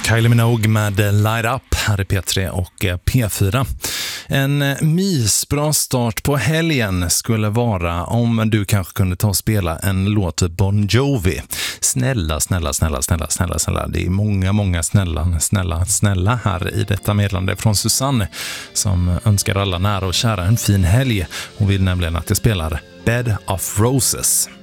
Kylie Minogue med Light Up här i P3 och P4. En mysbra start på helgen skulle vara om du kanske kunde ta och spela en låt Bon Jovi. Snälla. Det är många snälla här i detta meddelande från Susanne som önskar alla nära och kära en fin helg. Hon vill nämligen att jag spelar Bed of Roses.